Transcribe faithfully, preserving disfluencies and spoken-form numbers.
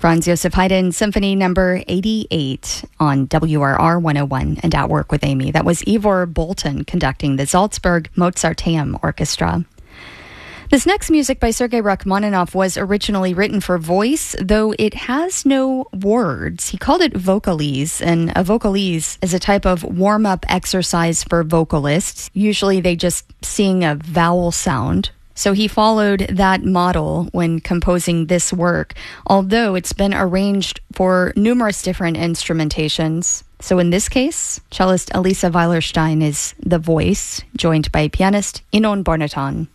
Franz Josef Haydn Symphony Number eighty-eight on W R R one oh one and At Work with Amy. That was Ivor Bolton conducting the Salzburg Mozarteum Orchestra. This next music by Sergei Rachmaninoff was originally written for voice, though it has no words. He called it vocalese, and a vocalese is a type of warm-up exercise for vocalists. Usually they just sing a vowel sound. So he followed that model when composing this work, although it's been arranged for numerous different instrumentations. So in this case, cellist Elisa Weilerstein is the voice, joined by pianist Inon Bornaton.